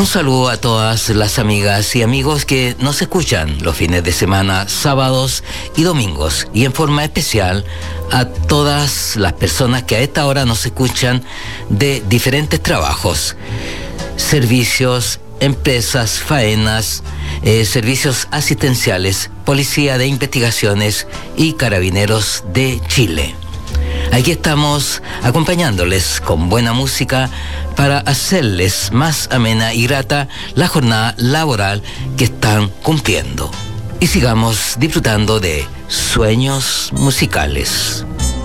Un saludo a todas las amigas y amigos que nos escuchan los fines de semana, sábados y domingos, y en forma especial a todas las personas que a esta hora nos escuchan de diferentes trabajos, servicios, empresas, faenas, servicios asistenciales, Policía de Investigaciones y Carabineros de Chile. Aquí estamos acompañándoles con buena música para hacerles más amena y grata la jornada laboral que están cumpliendo. Y sigamos disfrutando de Sueños Musicales.